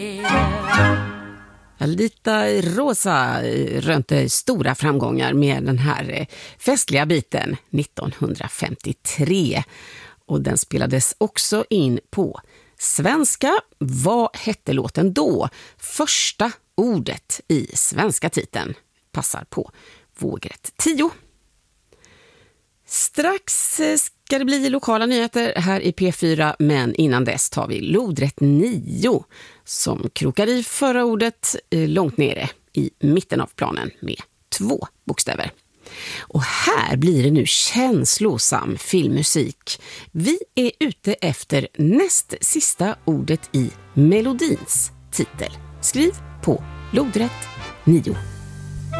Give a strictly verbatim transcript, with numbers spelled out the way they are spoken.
Alita Rosa rönte stora framgångar med den här festliga biten nittonhundrafemtiotre. Och den spelades också in på svenska. Vad hette låten då? Första ordet i svenska titeln passar på vågrätt tio. Strax ska det bli lokala nyheter här i P fyra, men innan dess tar vi lodrätt nio som krokar i förra ordet långt nere i mitten av planen med två bokstäver. Och här blir det nu känslosam filmmusik. Vi är ute efter näst sista ordet i melodins titel. Skriv på lodrätt nio.